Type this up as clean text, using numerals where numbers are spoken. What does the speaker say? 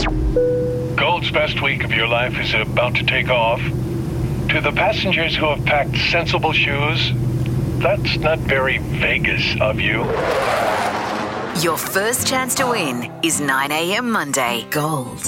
Gold's best week of your life is about to take off. To the passengers who have packed sensible shoes, that's not very Vegas of you. Your first chance to win is 9 a.m. Monday. Gold.